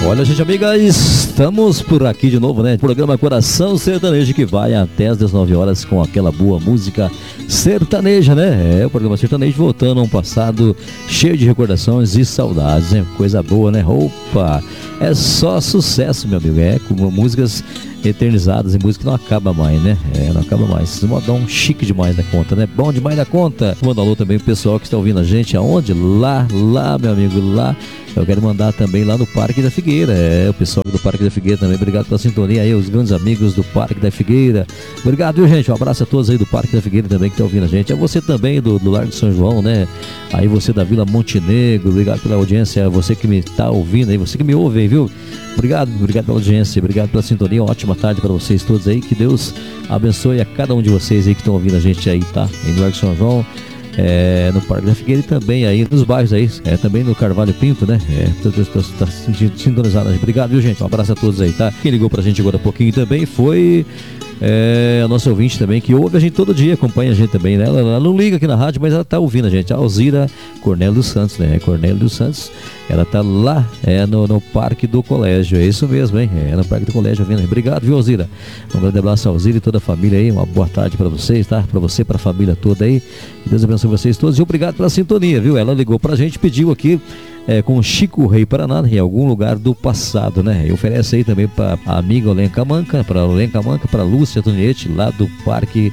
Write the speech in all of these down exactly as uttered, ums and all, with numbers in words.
Olha, gente amiga, estamos por aqui de novo, né? Programa Coração Sertanejo, que vai até as dezenove horas com aquela boa música sertaneja, né? É, o programa sertanejo voltando a um passado cheio de recordações e saudades, né? Coisa boa, né? Opa! É só sucesso, meu amigo. É, com músicas eternizadas e música que não acaba mais, né? É, não acaba mais. Esse modão chique demais da conta, né? Bom demais da conta. Manda alô também pro pessoal que está ouvindo a gente. Aonde? Lá, lá, meu amigo, lá. Eu quero mandar também lá no Parque da Figueira. É, o pessoal do Parque da Figueira também. Obrigado pela sintonia aí, os grandes amigos do Parque da Figueira. Obrigado, viu, gente? Um abraço a todos aí do Parque da Figueira também que estão ouvindo a gente. É você também do, do Largo de São João, né? Aí você da Vila Montenegro. Obrigado pela audiência. É você que me está ouvindo aí, você que me ouve aí, viu? Obrigado, obrigado pela audiência, obrigado pela sintonia. Uma ótima tarde para vocês todos aí. Que Deus abençoe a cada um de vocês aí que estão ouvindo a gente aí, tá? Aí no Largo de São João. É, no Parque da Figueira e também aí nos bairros aí, é, também no Carvalho Pinto, né? É, tá sintonizado. Obrigado, viu, gente? Um abraço a todos aí, tá? Quem ligou pra gente agora há pouquinho também foi é, a nossa ouvinte também, que ouve a gente todo dia, acompanha a gente também, né? Ela, ela não liga aqui na rádio, mas ela tá ouvindo a gente, a Alzira Cornélio dos Santos, né? Cornélio dos Santos, ela tá lá é, no, no Parque do Colégio, é isso mesmo, hein? É no Parque do Colégio ouvindo. Obrigado, viu, Alzira? Um grande abraço a Alzira e toda a família aí, uma boa tarde pra vocês, tá? Pra você, pra família toda aí. Que Deus abençoe vocês todos e obrigado pela sintonia, viu? Ela ligou pra gente, pediu aqui é, com Chico Rei Paraná, em algum lugar do passado, né? E oferece aí também pra amiga Olenca Manca, pra Olenca Manca, pra Lúcia Toniete, lá do Parque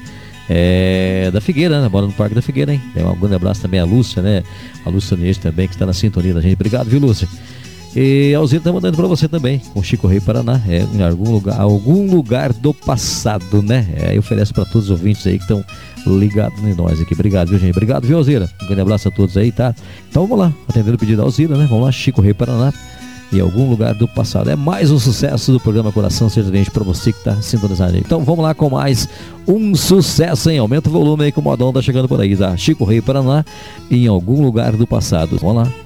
é, da Figueira, né? Mora no Parque da Figueira, hein? Tem um grande abraço também a Lúcia, né? A Lúcia Toniete também, que está na sintonia da gente. Obrigado, viu, Lúcia? E a Alzira tá mandando pra você também, com Chico Rei Paraná, é, em algum lugar, algum lugar do passado, né? É, e oferece pra todos os ouvintes aí que estão ligados em nós aqui. Obrigado, viu, gente? Obrigado, viu, Alzira? Um grande abraço a todos aí, tá? Então vamos lá, atendendo o pedido da Alzira, né? Vamos lá, Chico Rei Paraná, em algum lugar do passado. É mais um sucesso do programa Coração Sertanejo pra você que tá sintonizado aí. Então vamos lá com mais um sucesso, hein? Aumenta o volume aí que o modão tá chegando por aí, tá? Chico Rei Paraná, em algum lugar do passado. Vamos lá.